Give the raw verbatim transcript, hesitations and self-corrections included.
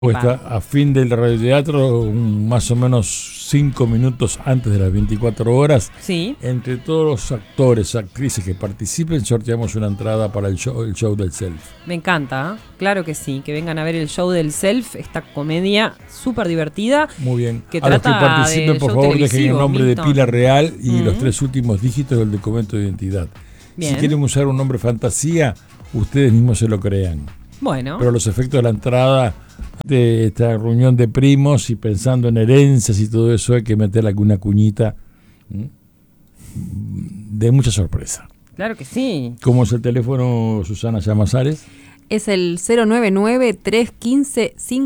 Puesta a fin del radioteatro, un- más o menos cinco minutos antes de las veinticuatro horas. Sí. Entre todos los actores, actrices que participen, sorteamos una entrada para el show, el show del Self. Me encanta, ¿eh? Claro que sí, que vengan a ver el show del Self, esta comedia súper divertida. Muy bien. Que a los que trata participen, de por show favor, dejen el televisivo, nombre Milton. de pila real y Mm. los tres últimos dígitos del documento de identidad. Bien. Si quieren usar un nombre fantasía, ustedes mismos se lo crean. Bueno, Pero los efectos de la entrada de esta reunión de primos y pensando en herencias y todo eso, hay que meter alguna cuñita ¿m? de mucha sorpresa. claro que sí. ¿Cómo es el teléfono, Susana Llamazares? Es el cero nueve nueve, tres uno cinco, cinco